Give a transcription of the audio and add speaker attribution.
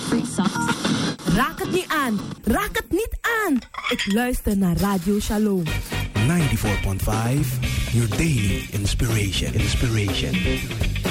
Speaker 1: Raak het niet aan. Raak het niet aan. Ik luister naar Radio Shalom.
Speaker 2: 94.5, your daily inspiration.